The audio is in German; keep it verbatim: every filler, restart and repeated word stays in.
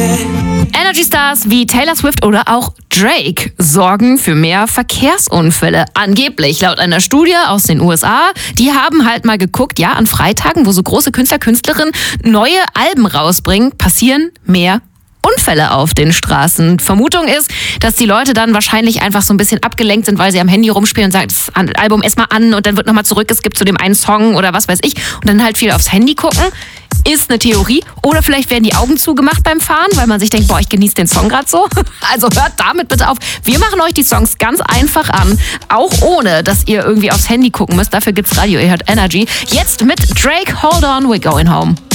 Energy Stars wie Taylor Swift oder auch Drake sorgen für mehr Verkehrsunfälle. Angeblich, laut einer Studie aus den U S A. Die haben halt mal geguckt, ja, an Freitagen, wo so große Künstler, Künstlerinnen neue Alben rausbringen, passieren mehr Unfälle auf den Straßen. Vermutung ist, dass die Leute dann wahrscheinlich einfach so ein bisschen abgelenkt sind, weil sie am Handy rumspielen und sagen, das Album erstmal an und dann wird nochmal zurück, es gibt zu dem einen Song oder was weiß ich und dann halt viel aufs Handy gucken. Ist eine Theorie. Oder vielleicht werden die Augen zugemacht beim Fahren, weil man sich denkt, boah, ich genieße den Song gerade so. Also hört damit bitte auf. Wir machen euch die Songs ganz einfach an, auch ohne, dass ihr irgendwie aufs Handy gucken müsst. Dafür gibt's Radio, ihr hört Energy. Jetzt mit Drake, Hold On, We're Going Home.